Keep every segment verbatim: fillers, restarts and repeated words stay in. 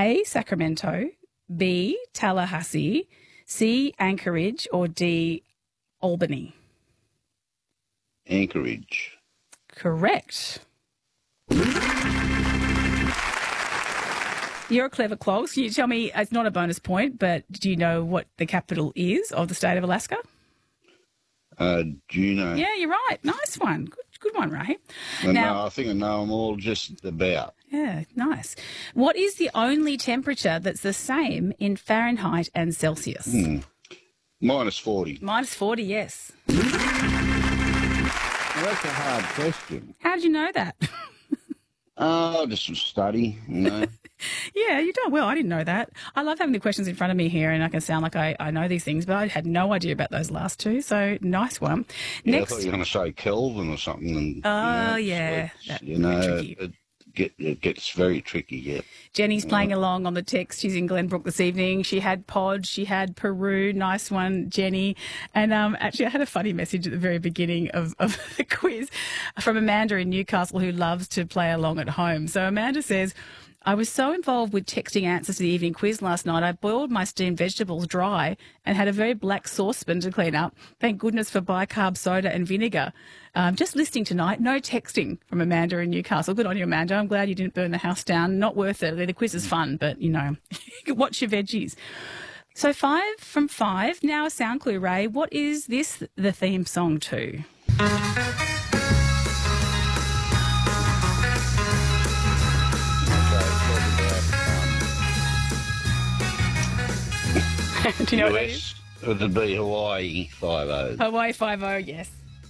A, Sacramento, B, Tallahassee, C, Anchorage, or D, Albany? Anchorage. Correct. You're a clever clogs. Can you tell me, it's not a bonus point, but do you know what the capital is of the state of Alaska? Uh, Juneau. Yeah, you're right. Nice one. Good, good one, Ray. And Now- no, I think I know them all just about. Yeah, nice. What is the only temperature that's the same in Fahrenheit and Celsius? Hmm. Minus forty. Minus forty, yes. Well, that's a hard question. How did you know that? Oh, just some study, you know. Yeah, you've done well. I didn't know that. I love having the questions in front of me here and I can sound like I, I know these things, but I had no idea about those last two, so nice one. Yeah, Next. I thought you were going to say Kelvin or something. And, Oh, you know, yeah. it's- That- you know, tricky. it, get, it gets very tricky, yeah. Jenny's playing along on the text. She's in Glenbrook this evening. She had Pod, she had Peru. Nice one, Jenny. And um, actually, I had a funny message at the very beginning of, of the quiz from Amanda in Newcastle who loves to play along at home. So Amanda says, I was so involved with texting answers to the evening quiz last night, I boiled my steamed vegetables dry and had a very black saucepan to clean up. Thank goodness for bicarb soda and vinegar. Um, just listening tonight, no texting from Amanda in Newcastle. Good on you, Amanda. I'm glad you didn't burn the house down. Not worth it. The quiz is fun, but, you know, watch your veggies. So five from five. Now a sound clue, Ray. What is this the theme song to? Do you know what it is? U S, it would be Hawaii five oh. Hawaii five oh, yes.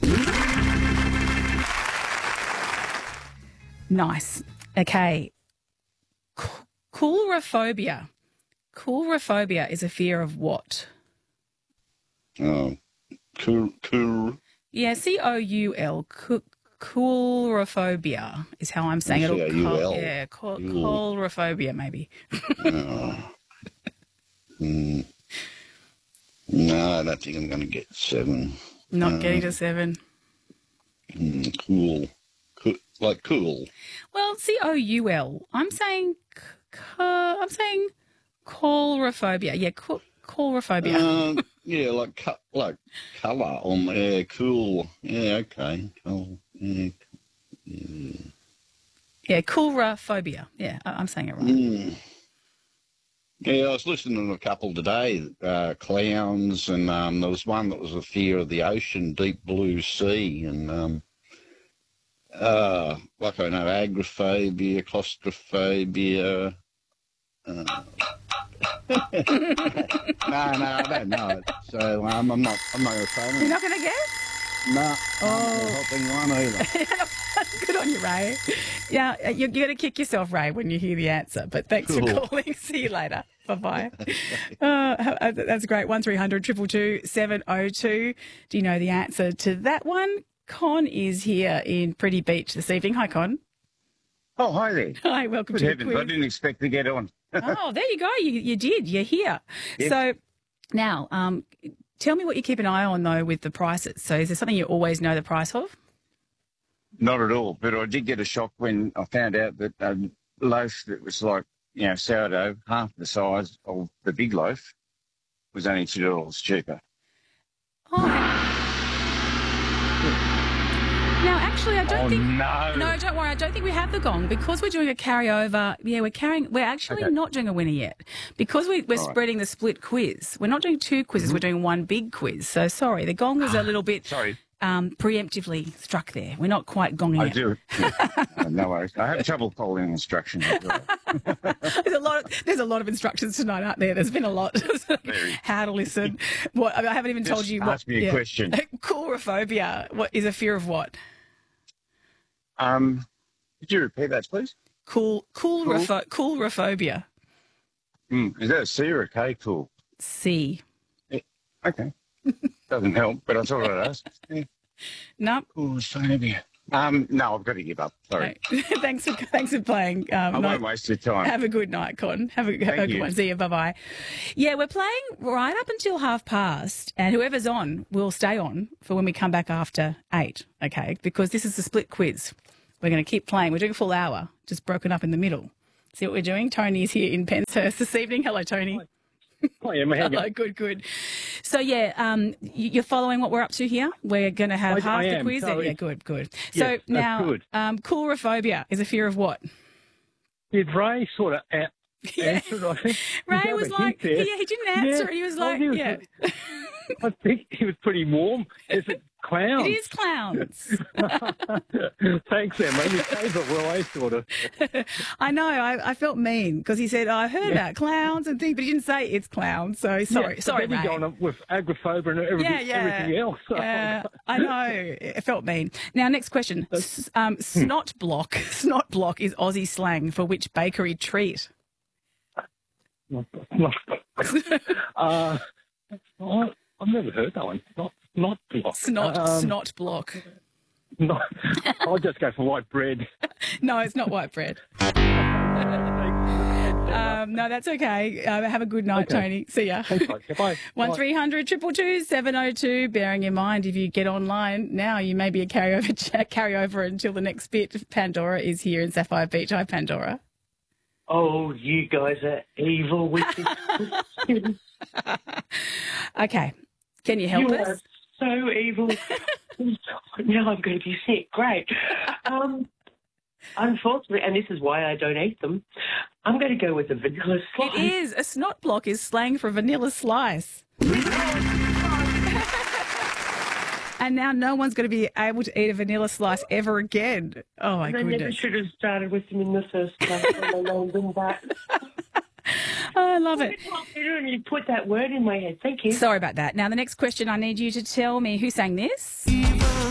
Nice. Okay. C- Coulrophobia. Coulrophobia is a fear of what? Oh, cool, cool. Yeah, C O U L. Cou- Coulrophobia is how I'm saying it. C O U L. Col- Yeah, col- Cool. coulrophobia maybe. Oh. Mm. No, I don't think I'm going to get seven. Not Uh, getting to seven. Mm, cool. cool. Like cool. Well, C O U L. I'm saying, c- c- I'm saying coulrophobia. Yeah, cou- coulrophobia. Um, yeah, like co- like colour on yeah, cool. Yeah, okay. Cool. Yeah. yeah. Yeah, coulrophobia. Yeah, I- I'm saying it right. Mm. Yeah, I was listening to a couple today, uh, clowns, and um, there was one that was a fear of the ocean, deep blue sea, and um, uh, like I know, agoraphobia, claustrophobia. Uh, no, no, I don't know it. So um, I'm not, I'm not a You're fan. not going to guess? No, Oh. I'm not helping one either. Good on you, Ray. Yeah, you're going to kick yourself, Ray, when you hear the answer. But thanks Cool. for calling. See you later. Bye-bye. uh, that's great. one three hundred two two two seven oh two. Do you know the answer to that one? Con is here in Pretty Beach this evening. Hi, Con. Oh, hi there. Hi, welcome Good to the heavens, I quiz. didn't expect to get on. Oh, there you go. You, you did. You're here. Yes. So now, um, tell me what you keep an eye on, though, with the prices. So is there something you always know the price of? Not at all, but I did get a shock when I found out that a loaf that was like, you know, sourdough, half the size of the big loaf, was only two dollars cheaper. Oh. Now, actually, I don't Oh, think... no. No, don't worry. I don't think we have the gong because we're doing a carryover. Yeah, we're carrying. We're actually Okay. not doing a winner yet because we, we're All right. spreading the split quiz. We're not doing two quizzes. Mm-hmm. We're doing one big quiz. So sorry, the gong was a little bit Sorry. um, preemptively struck there. We're not quite gonging I it. do. Yeah. No, no worries. I have trouble following instructions as well. There's a lot. Of, there's a lot of instructions tonight, aren't there? There's been a lot. Very. How to listen. What I haven't even told Just you. What, ask me a question. Coulrophobia. What is a fear of what? Um, could you repeat that, please? Cool. Coulropho- Coulrophobia. Mm, is that a C or a K? Cool. C. Okay. Doesn't help, but I thought I'd ask. Yeah. Nope. Cool, Australia. Um, no, I've got to give up. Sorry. No. thanks for thanks for playing. Um, I night- won't waste your time. Have a good night, Con. Have a, have a Thank good you. one. See you. Bye bye. Yeah, we're playing right up until half past, and whoever's on will stay on for when we come back after eight. Okay, because this is a split quiz. We're going to keep playing. We're doing a full hour, just broken up in the middle. See what we're doing? Tony's here in Penshurst this evening. Hello, Tony. Oh, yeah, how Hello, good, good. So, yeah, um, you- you're following what we're up to here? We're going to have I- half I the am. quiz. So yeah, it's- good, good. Yes, So that's now, good. um, coulrophobia is a fear of what? Did Ray sort of a- Yeah. answer it, I think? Ray He gave was a like, hint there. yeah, he didn't answer Yeah. it. He was Oh, like, he was- yeah. I think he was pretty warm. Is it clowns? It is clowns. Thanks, Emma. You gave it well, I sort of. I know. I, I felt mean because he said, oh, I heard about clowns and things, but he didn't say it's clowns. So sorry, Yeah, sorry, but then Ray. you go on with agoraphobia and everything, Yeah, yeah. everything else. Yeah, I know. It felt mean. Now, next question. S- um, Hmm. snot block. Snot block is Aussie slang for which bakery treat? uh, I- I've never heard that one. Not, not block. Snot, Um, snot block. Not, I'll just go for white bread. No, it's not white bread. Um, no, that's okay. Uh, have a good night, Okay. Tony. See ya. Thanks, mate. Bye. One Bye. three hundred triple two seven oh two. Bearing in mind, if you get online now, you may be a carryover carryover until the next bit. Pandora is here in Sapphire Beach. Hi, Pandora. Oh, you guys are evil with this. Okay, can you help You us? are so evil. Now I'm going to be sick. Great. Um, unfortunately, and this is why I don't eat them, I'm going to go with a vanilla slice. It is. A snot block is slang for vanilla slice. And now no one's going to be able to eat a vanilla slice ever again. Oh, my They never goodness. should have started with them in the first place. I learned them that. I love it. And you put that word in my head. Thank you. Sorry about that. Now, the next question, I need you to tell me who sang this.